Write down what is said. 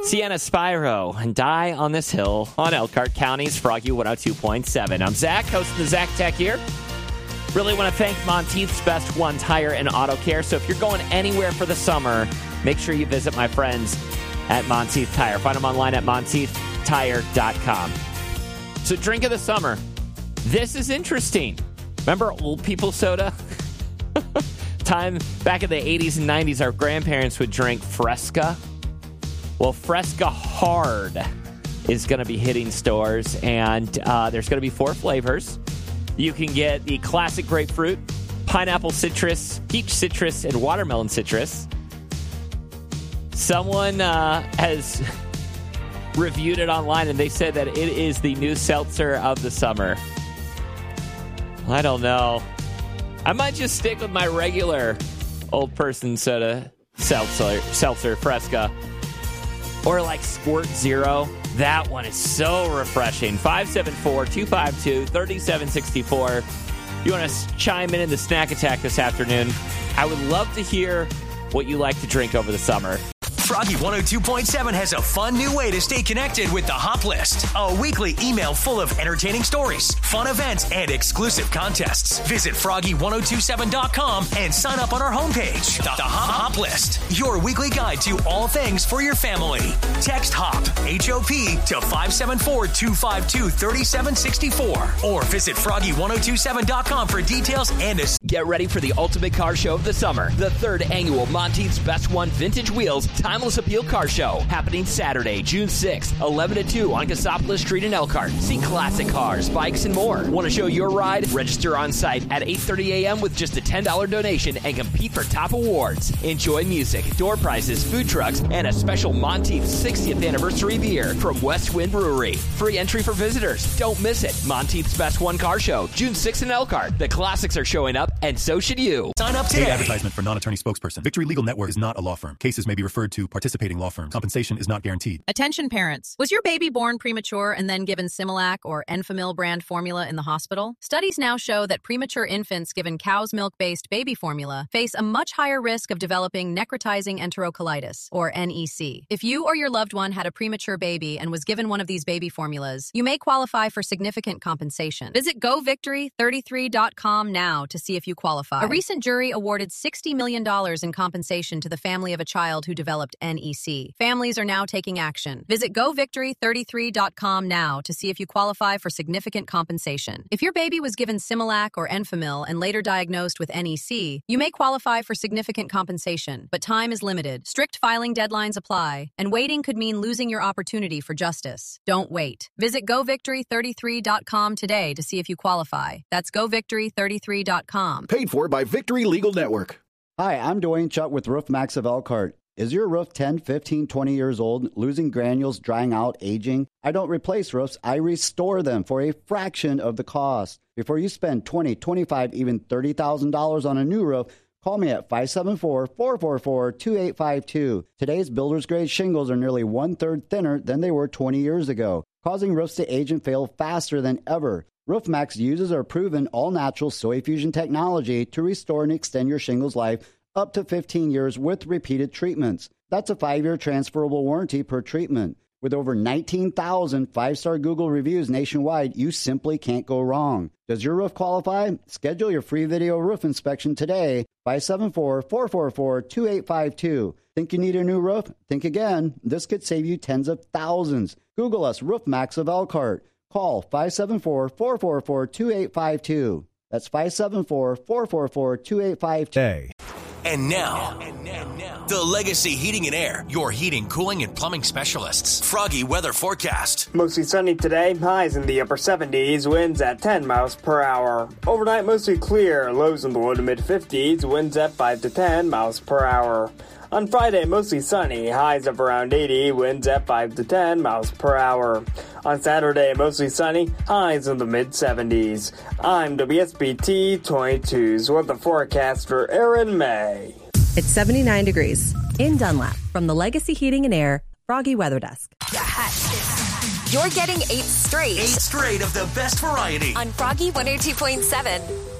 Sienna Spyro and Die on This Hill on Elkhart County's Froggy 102.7. I'm Zach, hosting the Zach Tech here. Really want to thank Monteith's Best One Tire and Auto Care. So if you're going anywhere for the summer, make sure you visit my friends at Monteith Tire. Find them online at monteithtire.com. So drink of the summer. This is interesting. Remember Old People Soda? Time back in the 80s and 90s, our grandparents would drink Fresca. Well, Fresca Hard is going to be hitting stores, and there's going to be 4 flavors. You can get the classic grapefruit, pineapple citrus, peach citrus, and watermelon citrus. Someone has reviewed it online, and they said that it is the new seltzer of the summer. I don't know. I might just stick with my regular old person soda seltzer Fresca. Or like Squirt Zero. That one is so refreshing. 574-252-3764. You want to chime in the snack attack this afternoon? I would love to hear what you like to drink over the summer. Froggy 102.7 has a fun new way to stay connected with the Hop List. A weekly email full of entertaining stories, fun events, and exclusive contests. Visit froggy1027.com and sign up on our homepage. The Hop List, your weekly guide to all things for your family. Text HOP, H-O-P, to 574-252-3764. Or visit froggy1027.com for details and a... Get ready for the ultimate car show of the summer. The 3rd annual Monteith's Best One Vintage Wheels Timeless Appeal Car Show, happening Saturday, June 6th, 11 to 2 on Cassopolis Street in Elkhart. See classic cars, bikes, and more. Want to show your ride? Register on site at 8:30 a.m. with just a $10 donation and compete for top awards. Enjoy music, door prizes, food trucks, and a special Monteith 60th anniversary beer from West Wind Brewery. Free entry for visitors. Don't miss it. Monteith's Best One Car Show, June 6th in Elkhart. The classics are showing up, and so should you. Sign up today. Paid advertisement for non-attorney spokesperson. Victory Legal Network is not a law firm. Cases may be referred to participating law firms. Compensation is not guaranteed. Attention parents. Was your baby born premature and then given Similac or Enfamil brand formula in the hospital? Studies now show that premature infants given cow's milk-based baby formula face a much higher risk of developing necrotizing enterocolitis, or NEC. If you or your loved one had a premature baby and was given one of these baby formulas, you may qualify for significant compensation. Visit GoVictory33.com now to see if you qualify. A recent jury awarded $60 million in compensation to the family of a child who developed NEC. Families are now taking action. Visit GoVictory33.com now to see if you qualify for significant compensation. If your baby was given Similac or Enfamil and later diagnosed with NEC, you may qualify for significant compensation, but time is limited. Strict filing deadlines apply, and waiting could mean losing your opportunity for justice. Don't wait. Visit GoVictory33.com today to see if you qualify. That's GoVictory33.com. Paid for by Victory Legal Network. Hi, I'm Dwayne Chuck with Roof Max of Elkhart. Is your roof 10, 15, 20 years old, losing granules, drying out, aging? I don't replace roofs, I restore them for a fraction of the cost. Before you spend $20, $25, even $30,000 on a new roof, call me at 574-444-2852. Today's builder's grade shingles are nearly 1/3 thinner than they were 20 years ago, causing roofs to age and fail faster than ever. RoofMax uses our proven all-natural soy fusion technology to restore and extend your shingles life up to 15 years with repeated treatments. That's a 5-year transferable warranty per treatment. With over 19,000 5-star Google reviews nationwide, you simply can't go wrong. Does your roof qualify? Schedule your free video roof inspection today. 574-444-2852. Think you need a new roof? Think again. This could save you tens of thousands. Google us, Roof Max of Elkhart. Call 574-444-2852. That's 574-444-2852. And now, the Legacy Heating and Air, your heating, cooling, and plumbing specialists. Froggy weather forecast. Mostly sunny today, highs in the upper 70s, winds at 10 miles per hour. Overnight, mostly clear, lows in the low to mid 50s, winds at 5 to 10 miles per hour. On Friday, mostly sunny, highs of around 80, winds at 5 to 10 miles per hour. On Saturday, mostly sunny, highs in the mid-70s. I'm WSBT 22's weather forecaster Aaron May. It's 79 degrees in Dunlap from the Legacy Heating and Air Froggy Weather Desk. You're getting 8 straight. 8 straight of the best variety. On Froggy 102.7.